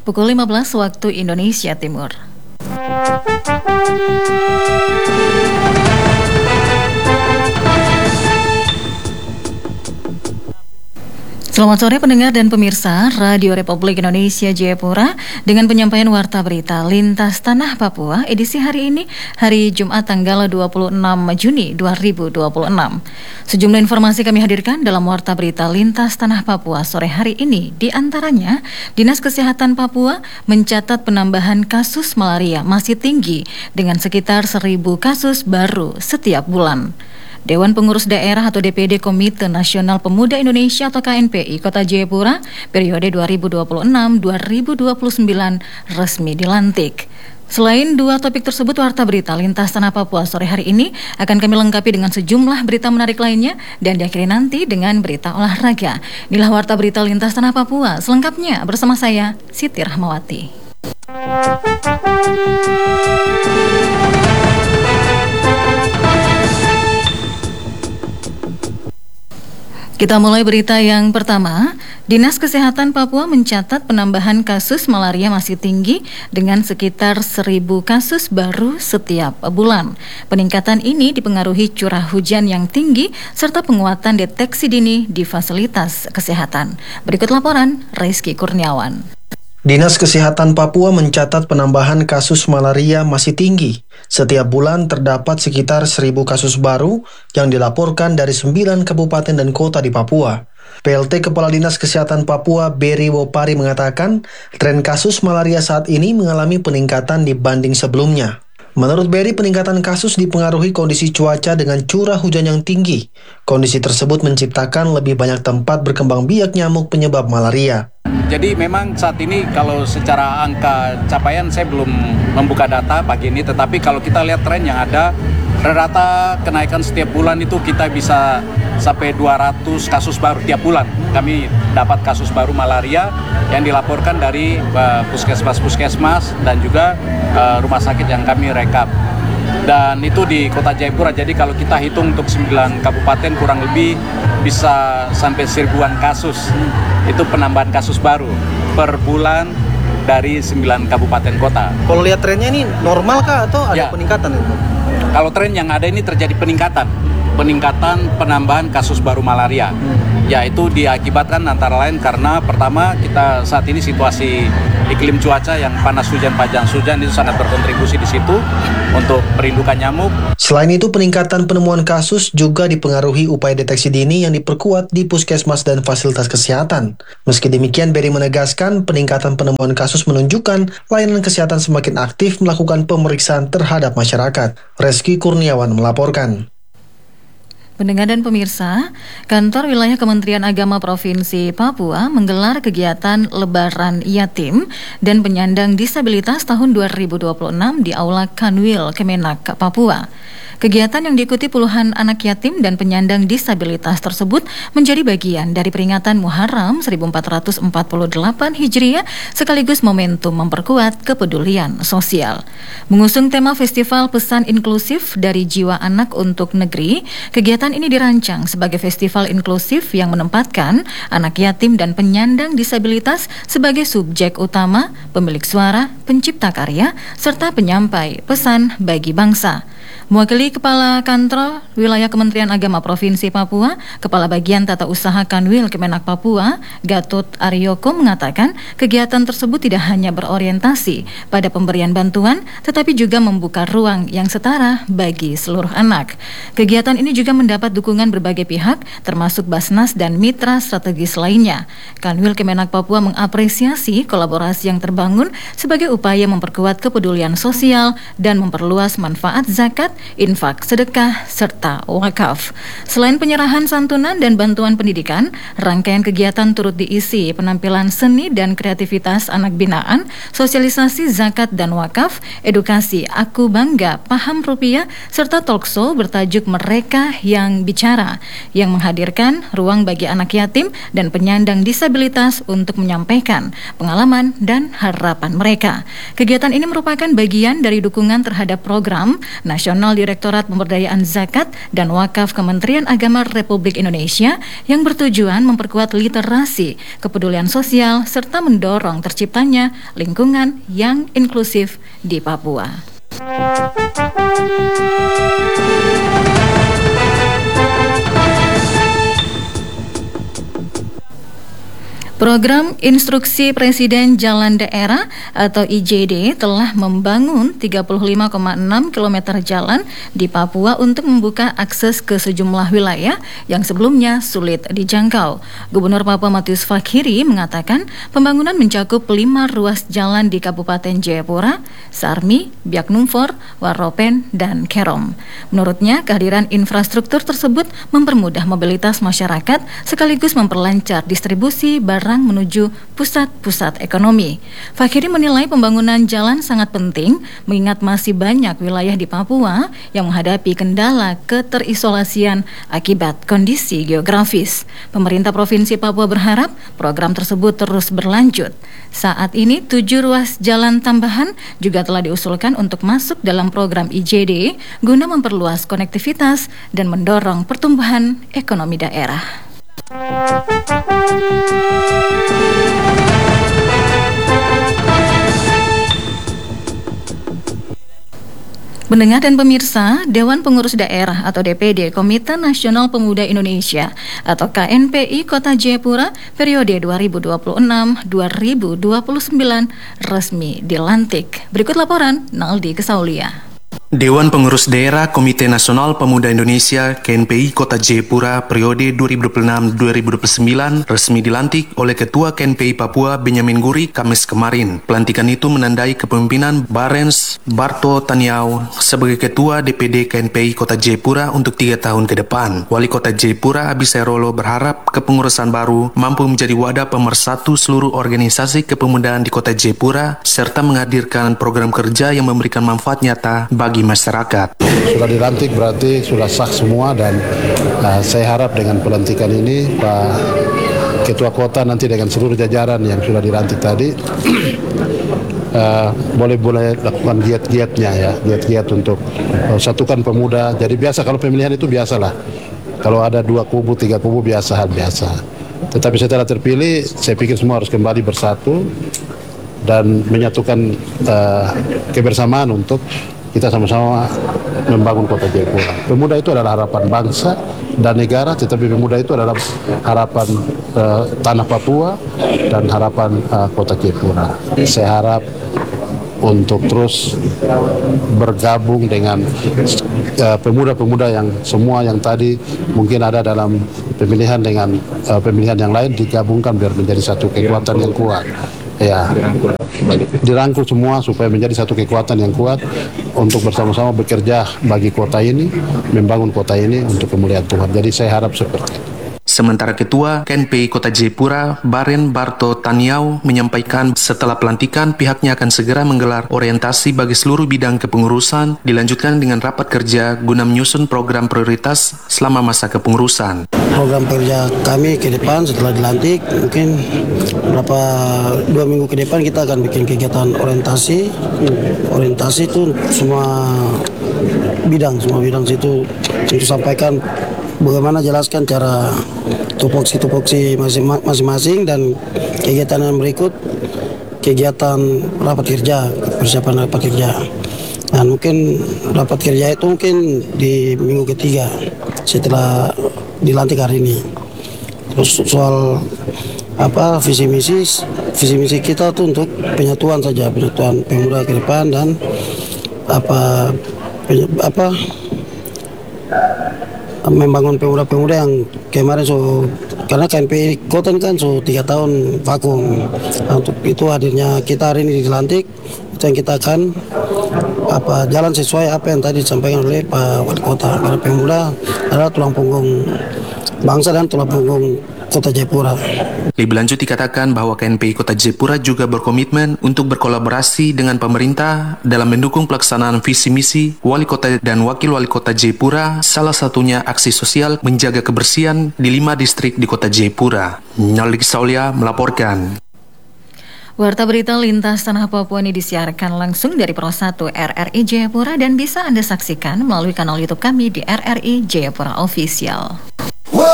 pukul 15 waktu Indonesia Timur. Selamat sore pendengar dan pemirsa Radio Republik Indonesia Jayapura dengan penyampaian Warta Berita Lintas Tanah Papua edisi hari ini, hari Jumat tanggal 26 Juni 2026. Sejumlah informasi kami hadirkan dalam Warta Berita Lintas Tanah Papua sore hari ini. Di antaranya, Dinas Kesehatan Papua mencatat penambahan kasus malaria masih tinggi dengan sekitar 1.000 kasus baru setiap bulan. Dewan Pengurus Daerah atau DPD Komite Nasional Pemuda Indonesia atau KNPI Kota Jayapura periode 2026-2029 resmi dilantik. Selain dua topik tersebut, Warta Berita Lintas Tanah Papua sore hari ini akan kami lengkapi dengan sejumlah berita menarik lainnya dan diakhiri nanti dengan berita olahraga. Inilah Warta Berita Lintas Tanah Papua selengkapnya bersama saya Siti Rahmawati. Kita mulai berita yang pertama. Dinas Kesehatan Papua mencatat penambahan kasus malaria masih tinggi dengan sekitar 1.000 kasus baru setiap bulan. Peningkatan ini dipengaruhi curah hujan yang tinggi serta penguatan deteksi dini di fasilitas kesehatan. Berikut laporan Rizky Kurniawan. Dinas Kesehatan Papua mencatat penambahan kasus malaria masih tinggi. Setiap bulan terdapat sekitar 1.000 kasus baru yang dilaporkan dari 9 kabupaten dan kota di Papua. PLT Kepala Dinas Kesehatan Papua Beri Wopari mengatakan tren kasus malaria saat ini mengalami peningkatan dibanding sebelumnya. Menurut Beri, peningkatan kasus dipengaruhi kondisi cuaca dengan curah hujan yang tinggi. Kondisi tersebut menciptakan lebih banyak tempat berkembang biak nyamuk penyebab malaria. Jadi memang saat ini kalau secara angka capaian saya belum membuka data pagi ini, tetapi kalau kita lihat tren yang ada, rata-rata kenaikan setiap bulan itu kita bisa sampai 200 kasus baru tiap bulan. Kami dapat kasus baru malaria yang dilaporkan dari puskesmas dan juga rumah sakit yang kami rekap. Dan itu di Kota Jayapura, jadi kalau kita hitung untuk 9 kabupaten kurang lebih bisa sampai 1.000-an kasus. Itu penambahan kasus baru per bulan dari 9 kabupaten kota. Kalau lihat trennya ini normal kah atau ada peningkatan itu? Kalau tren yang ada ini terjadi peningkatan penambahan kasus baru malaria. Yaitu diakibatkan antara lain karena pertama kita saat ini situasi iklim cuaca yang panas hujan itu sangat berkontribusi di situ untuk perindukan nyamuk. Selain itu, peningkatan penemuan kasus juga dipengaruhi upaya deteksi dini yang diperkuat di puskesmas dan fasilitas kesehatan. Meski demikian, Beri menegaskan peningkatan penemuan kasus menunjukkan layanan kesehatan semakin aktif melakukan pemeriksaan terhadap masyarakat. Rizky Kurniawan melaporkan. Pendengar dan pemirsa, Kantor Wilayah Kementerian Agama Provinsi Papua menggelar kegiatan Lebaran Yatim dan Penyandang Disabilitas tahun 2026 di Aula Kanwil Kemenak Papua. Kegiatan yang diikuti puluhan anak yatim dan penyandang disabilitas tersebut menjadi bagian dari peringatan Muharram 1448 Hijriah sekaligus momentum memperkuat kepedulian sosial. Mengusung tema Festival Pesan Inklusif dari Jiwa Anak untuk Negeri, kegiatan ini dirancang sebagai festival inklusif yang menempatkan anak yatim dan penyandang disabilitas sebagai subjek utama, pemilik suara, pencipta karya, serta penyampai pesan bagi bangsa. Mewakili Kepala Kantor Wilayah Kementerian Agama Provinsi Papua, Kepala Bagian Tata Usaha Kanwil Kemenak Papua, Gatot Aryoko mengatakan kegiatan tersebut tidak hanya berorientasi pada pemberian bantuan, tetapi juga membuka ruang yang setara bagi seluruh anak. Kegiatan ini juga mendapat dukungan berbagai pihak, termasuk Basnas dan mitra strategis lainnya. Kanwil Kemenak Papua mengapresiasi kolaborasi yang terbangun sebagai upaya memperkuat kepedulian sosial dan memperluas manfaat zakat, infak, sedekah, serta wakaf. Selain penyerahan santunan dan bantuan pendidikan, rangkaian kegiatan turut diisi penampilan seni dan kreativitas anak binaan, sosialisasi zakat dan wakaf, edukasi Aku Bangga Paham Rupiah, serta talkshow bertajuk Mereka yang Bicara, yang menghadirkan ruang bagi anak yatim dan penyandang disabilitas untuk menyampaikan pengalaman dan harapan mereka. Kegiatan ini merupakan bagian dari dukungan terhadap program nasional Nasional Direktorat Pemberdayaan Zakat dan Wakaf Kementerian Agama Republik Indonesia yang bertujuan memperkuat literasi, kepedulian sosial, serta mendorong terciptanya lingkungan yang inklusif di Papua. Program Instruksi Presiden Jalan Daerah atau IJD telah membangun 35,6 km jalan di Papua untuk membuka akses ke sejumlah wilayah yang sebelumnya sulit dijangkau. Gubernur Papua Matius Fakhiri mengatakan pembangunan mencakup 5 ruas jalan di Kabupaten Jayapura, Sarmi, Biak Numfor, Waropen, dan Kerom. Menurutnya, kehadiran infrastruktur tersebut mempermudah mobilitas masyarakat sekaligus memperlancar distribusi barang menuju pusat-pusat ekonomi. Fakhiri menilai pembangunan jalan sangat penting mengingat masih banyak wilayah di Papua yang menghadapi kendala keterisolasian akibat kondisi geografis. Pemerintah Provinsi Papua berharap program tersebut terus berlanjut. Saat ini 7 ruas jalan tambahan juga telah diusulkan untuk masuk dalam program IJD guna memperluas konektivitas dan mendorong pertumbuhan ekonomi daerah. Pendengar dan pemirsa, Dewan Pengurus Daerah atau DPD Komite Nasional Pemuda Indonesia atau KNPI Kota Jayapura periode 2026-2029 resmi dilantik. Berikut laporan Naldi Kesaulia. Dewan Pengurus Daerah Komite Nasional Pemuda Indonesia KNPI Kota Jayapura periode 2026-2029 resmi dilantik oleh Ketua KNPI Papua Benyamin Guri Kamis kemarin. Pelantikan itu menandai kepemimpinan Barens Barto Taniau sebagai Ketua DPD KNPI Kota Jayapura untuk 3 tahun ke depan. Wali Kota Jayapura Abisai Rolo berharap kepengurusan baru mampu menjadi wadah pemersatu seluruh organisasi kepemudaan di Kota Jayapura serta menghadirkan program kerja yang memberikan manfaat nyata bagi masyarakat. Sudah dilantik berarti sudah sah semua dan saya harap dengan pelantikan ini Pak Ketua Kota nanti dengan seluruh jajaran yang sudah dilantik tadi boleh lakukan giat-giatnya ya, giat-giat untuk satukan pemuda. Jadi biasa kalau pemilihan itu biasalah. Kalau ada 2 kubu, 3 kubu biasa. Tetapi setelah terpilih, saya pikir semua harus kembali bersatu dan menyatukan kebersamaan untuk kita sama-sama membangun Kota Jayapura. Pemuda itu adalah harapan bangsa dan negara, tetapi pemuda itu adalah harapan tanah Papua dan harapan Kota Jayapura. Saya harap untuk terus bergabung dengan pemuda-pemuda yang semua yang tadi mungkin ada dalam pemilihan dengan pemilihan yang lain digabungkan biar menjadi satu kekuatan yang kuat. Ya, dirangkul semua supaya menjadi satu kekuatan yang kuat untuk bersama-sama bekerja bagi kota ini, membangun kota ini untuk kemuliaan Tuhan. Jadi saya harap seperti itu. Sementara Ketua KNPI Kota Jayapura, Baren Barto Taniau, menyampaikan setelah pelantikan pihaknya akan segera menggelar orientasi bagi seluruh bidang kepengurusan, dilanjutkan dengan rapat kerja guna menyusun program prioritas selama masa kepengurusan. Program kerja kami ke depan setelah dilantik, mungkin 2 minggu ke depan kita akan bikin kegiatan orientasi. Orientasi itu semua bidang situ untuk sampaikan bagaimana jelaskan cara tupoksi masing-masing dan kegiatan yang berikut kegiatan rapat kerja, persiapan rapat kerja. Dan mungkin rapat kerja itu mungkin di minggu ketiga setelah dilantik hari ini. Terus soal visi misi kita tuh untuk penyatuan pemuda ke depan dan membangun pemuda-pemuda yang kemarin karena KNPI Kota kan 3 tahun vakum. Untuk itu hadirnya kita hari ini dilantik, itu yang kita akan jalan sesuai apa yang tadi disampaikan oleh Pak Wali Kota. Karena pemuda adalah tulang punggung bangsa dan tulang punggung Kota Jayapura. Lebih lanjut dikatakan bahwa KNPI Kota Jayapura juga berkomitmen untuk berkolaborasi dengan pemerintah dalam mendukung pelaksanaan visi misi Wali Kota dan Wakil Wali Kota Jayapura, salah satunya aksi sosial menjaga kebersihan di 5 distrik di Kota Jayapura. Naldi Kesaulia melaporkan. Warta berita lintas tanah Papua ini disiarkan langsung dari Pro 1 RRI Jayapura dan bisa Anda saksikan melalui kanal YouTube kami di RRI Jayapura Official.